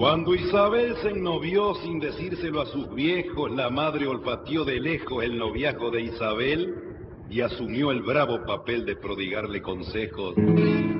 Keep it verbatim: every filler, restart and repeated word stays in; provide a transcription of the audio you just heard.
Cuando Isabel se ennovió sin decírselo a sus viejos, la madre olfateó de lejos el noviazgo de Isabel y asumió el bravo papel de prodigarle consejos.